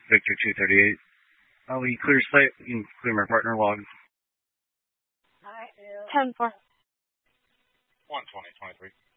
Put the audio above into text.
Victor 238. Will you clear site? You can clear my partner log. 10-4. 120-23.